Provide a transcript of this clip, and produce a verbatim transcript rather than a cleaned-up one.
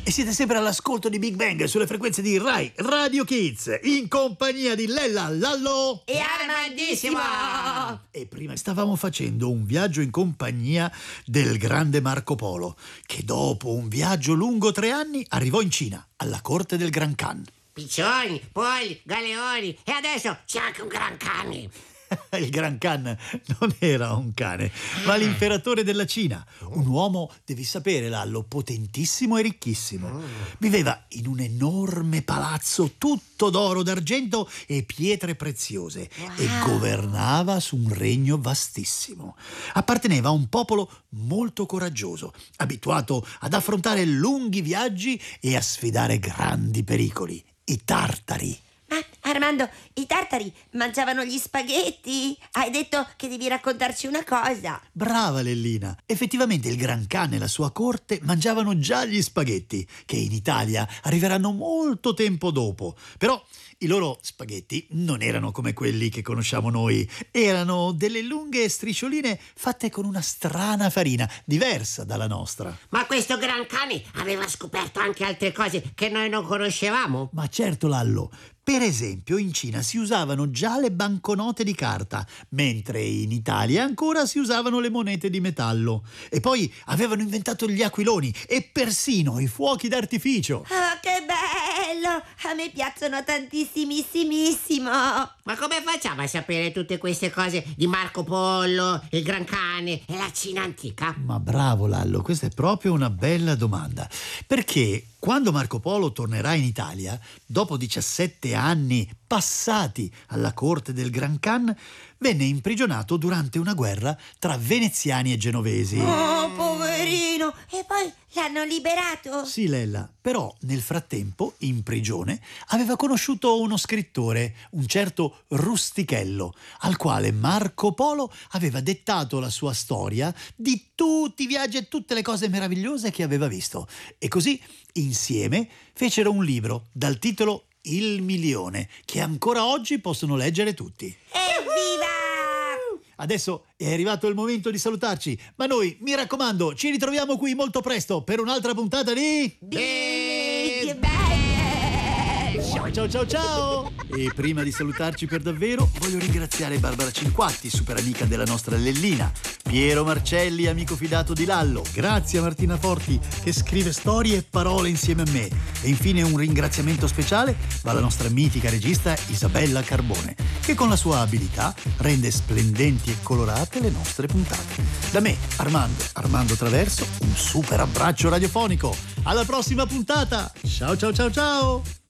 e siete sempre all'ascolto di Big Bang sulle frequenze di Rai Radio Kids, in compagnia di Lella, Lallo e Armandissimo. E prima stavamo facendo un viaggio in compagnia del grande Marco Polo, che dopo un viaggio lungo tre anni arrivò in Cina, alla corte del Gran Khan. Piccioni, polli, galeoni e adesso c'è anche un Gran Cane. Il Gran Khan non era un cane, ma l'imperatore della Cina, un uomo, devi sapere Lallo, potentissimo e ricchissimo. Viveva in un enorme palazzo tutto d'oro, d'argento e pietre preziose, wow. E governava su un regno vastissimo. Apparteneva a un popolo molto coraggioso, abituato ad affrontare lunghi viaggi e a sfidare grandi pericoli, i tartari. Ma Armando, i tartari mangiavano gli spaghetti? Hai detto che devi raccontarci una cosa. Brava Lellina, effettivamente il Gran Khan e la sua corte mangiavano già gli spaghetti, che in Italia arriveranno molto tempo dopo. Però i loro spaghetti non erano come quelli che conosciamo noi, erano delle lunghe striscioline fatte con una strana farina, diversa dalla nostra. Ma questo Gran Cane aveva scoperto anche altre cose che noi non conoscevamo? Ma certo Lallo, per esempio in Cina si usavano già le banconote di carta, mentre in Italia ancora si usavano le monete di metallo. E poi avevano inventato gli aquiloni e persino i fuochi d'artificio. Oh, che bello! A me piacciono tantissimissimo. Ma come facciamo a sapere tutte queste cose di Marco Polo, il Gran Cane e la Cina antica? Ma bravo Lallo, questa è proprio una bella domanda. Perché quando Marco Polo tornerà in Italia, dopo diciassette anni passati alla corte del Gran Khan, venne imprigionato durante una guerra tra veneziani e genovesi. Oh, poverino! E poi l'hanno liberato? Sì, Lella, però nel frattempo, in prigione, aveva conosciuto uno scrittore, un certo Rustichello, al quale Marco Polo aveva dettato la sua storia di tutti i viaggi e tutte le cose meravigliose che aveva visto. E così, insieme, fecero un libro dal titolo Il Milione, che ancora oggi possono leggere tutti. Evviva! Adesso è arrivato il momento di salutarci, ma noi, mi raccomando, ci ritroviamo qui molto presto per un'altra puntata di Big Bang! Ciao ciao ciao ciao! E prima di salutarci per davvero, voglio ringraziare Barbara Cinquatti, super amica della nostra Lellina, Piero Marcelli, amico fidato di Lallo, grazie a Martina Forti che scrive storie e parole insieme a me, e infine un ringraziamento speciale va alla nostra mitica regista Isabella Carbone, che con la sua abilità rende splendenti e colorate le nostre puntate. Da me, Armando, Armando Traverso, un super abbraccio radiofonico. Alla prossima puntata! Ciao ciao ciao ciao!